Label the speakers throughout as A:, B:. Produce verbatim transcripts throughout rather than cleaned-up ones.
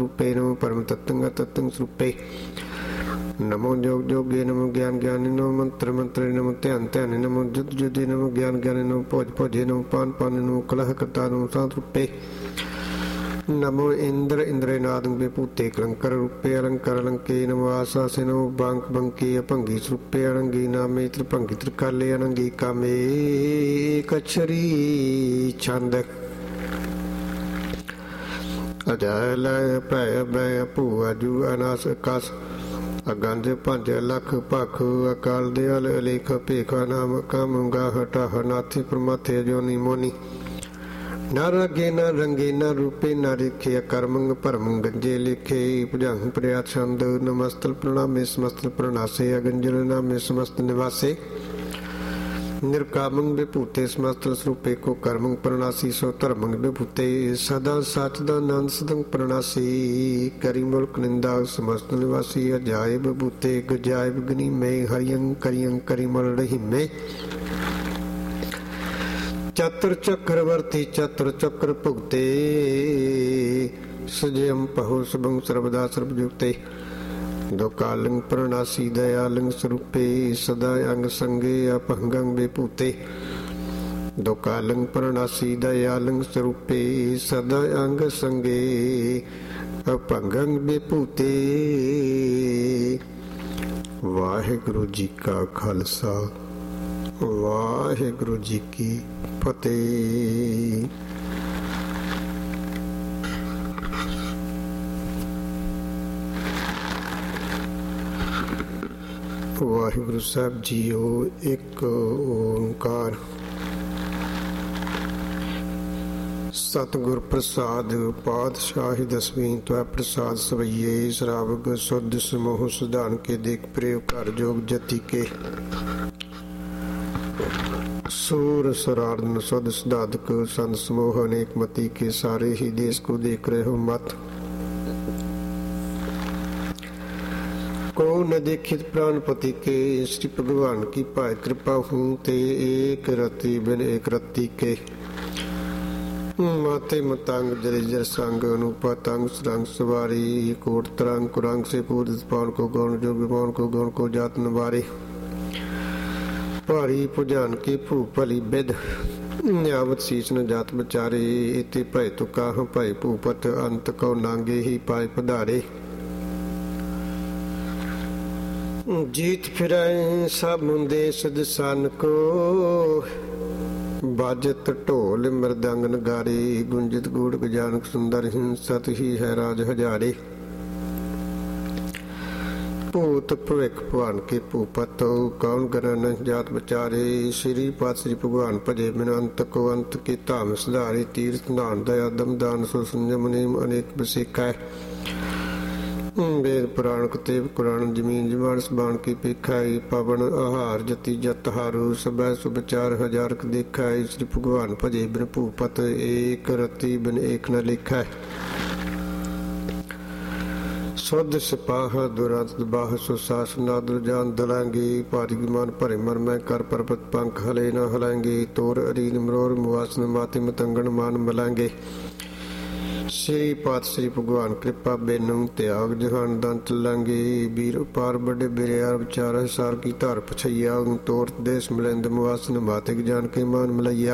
A: रूपे नमो परम तत्व तत्व स्वरूपे नमो योग योगे नमो ज्ञान ज्ञानी नमो मंत्र मंत्र नमो ध्यान ध्यान नमो युद्ध युद्धि नमो ज्ञान ज्ञानी नमो भोज भोजे नमो पान पान नमो कलह करता नमो शांत रूपे नमो इंद्र इंद्रनाद विभूते कलंकर रूपे अलंकार अलंके नमो आशासे नमो बांक बंके अपंगी स्वरूपे अनंगी नामे त्रिभंगी त्रिकाले अनंगी कामे कछरी छंद अजय लय भय भय भूआ जू अनास कस अगंज पंज लख भख अकाल दयाल अलेख भेखा नाम कामूंगा हटा नाथी प्रमाथे जोनी मोनी न रंगे न रंगे न रूपे न रेखे अकर्मंग परमंग गंजे लिखे भुजंग प्रया छंद नमस्तल प्रणामे समस्तल प्रणासे अगंजल नामे समस्त निवासे निर्कामंग विभूते समस्तल स्वरूपे को कर्मंग प्रणासी सो धर्मंग विभूते सदा सचदानंद सदंग प्रणासी करी मुल्क निंदा समस्त निवासी अजाय विभूते गजायब गनी में हरियंग करियंग करिमल रहीमे चतुर चक्रवर्ती चतुर चक्र भुगते सजयम पहो सबंग सर्वदा सर्वयुक्ते दो कालंग प्रणासी दयालंग स्वरूपे सदा अंग संगे अपहंगंग विभूते दो कालंग प्रणासी दयालंग स्वरूपे सदा अंग संगे अपहंगंग विभूते। वाहिगुरु जी का खालसा वाहिगुरु जी की फतेह। वाहिगुरु साहब जीओ एक ओंकार सतगुर प्रसाद पातशाही दसवीं त्वै प्रसाद सवैये श्रावक शुद्ध समूह सुधान के देख प्रयोग कर जोग जति के सूर सरार्दन शुद्ध सुधाधक संत समूह अनेक मती के सारे ही देश को देख रहे हो मत को न देखित प्राणपति के श्री भगवान की पाय कृपा हूँ ते एक रति बिन एक रति के माते मतंग जरिजर संग अनुपतंग सरंग सवारी कोट तरंग कुरंग से पूर्व पान को गौण जो विमान को गौण को जात नवारे भारी भुजान की भू भली बिद न्यावत शीश न जात बचारे इति भय तुका भय भूपत अंत को नांगे ही पाए पधारे जीत फिराए सब देश दिसान को बाजत ढोल मृदंग नगारे गुंजित गूढ़ गजानक सुंदर हिंसत ही है राज हजारे भूत भविख भगवान के भूपत कौन गणन जात बचारे श्री पात श्री भगवान भजे बिन अंत को अंत के धाम सुधारे तीर्थ नान दया दम दान सो संयम नेम अनेक बसेखा वेद पुराण कतेब कुरान जमीन जमान सबान की पेखाई पवन आहार जति जत हारू सब सुबचार हजार देखाई श्री भगवान भजे बिन भूपत एक रति बिन एक न लिखा शुद्ध सिपाह दुरांत बाह सुशास नादुर जान दलांगे भारी विमान भरे मर मैं कर पर्वत पंख हले न हलाएंगे तोर अरीन मरोर मुआसन माते मतंगन मान मलांगे श्री पात श्री भगवान कृपा बेनु त्याग जहान दान चलांगे वीर पार बड़े बिरियार विचार सार की धार पछैया तोर देश मिलेंद मुआसन मातिक जान के मान मिलैया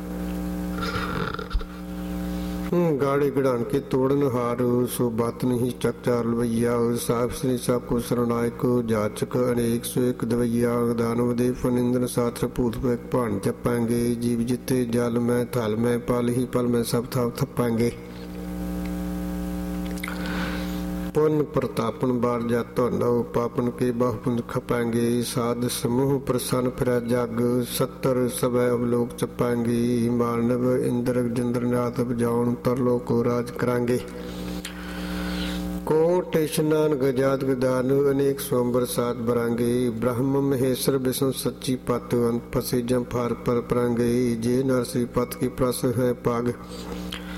A: गाड़े गड़ान के तोड़न हार सो बात नहीं चकचार लवैया साहब श्री साहब को शरणायक जाचक अनेक सो एक दवैया दानव देव फनिंद्र सात्र भूत भाण जपाएंगे जीव जिते जल में थल में पल ही पल में सब था थपाएंगे पुन प्रतापन बार जातो नव पापन के बाहुपुंज खपाएंगे साध समूह प्रसन्न फिर जग सत्तर सब अवलोक चपाएंगे मानव इंद्र जिंद्रनाथ बजाउन तरलो को राज करांगे कोट स्नान गजात गदान अनेक स्वंबर सात बरांगे ब्रह्म महेश्वर विष्णु सच्ची पत अंत फसे जम फार पर परांगे जे नरसी पत की प्रस है पाग